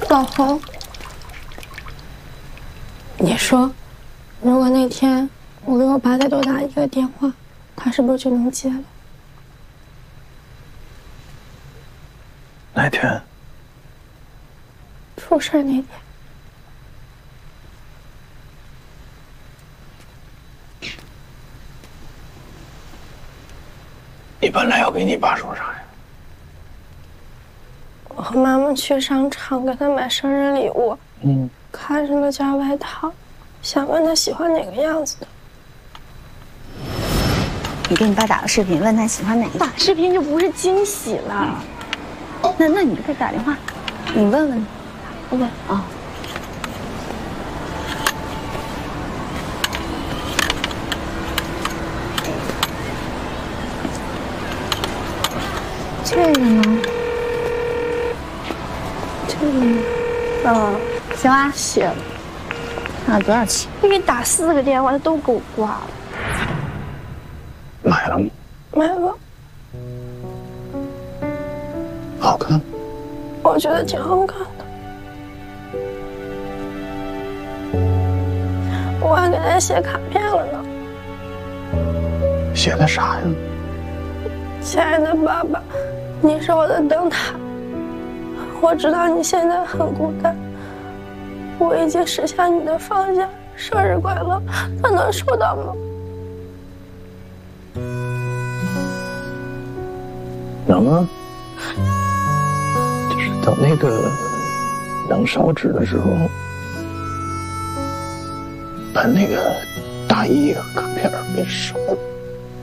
老红，你说，如果那天我给我爸再多打一个电话，他是不是就能接了？ 哪天？ 出事那天。 你本来要给你爸说啥呀？ 我和妈妈去商场给他买生日礼物，看上了件外套，想问他喜欢哪个样子的。 你给你爸打个视频，问他喜欢哪个。 打视频就不是惊喜了。 那你就可以打电话，你问问。 我问啊。这个呢？这个呢？行啊， 谢了。 那多少钱？ 我给你打4个电话，他都给我挂了。 买了吗？ 买了。 好看？ 我觉得挺好看的。我还给他写卡片了呢。 写的啥呀？ 亲爱的爸爸，你是我的灯塔。我知道你现在很孤单，我已经实现你的放假，生日快乐，他能收到吗？ 能啊，就是等那个能烧纸的时候，把那个大衣和卡片给烧了。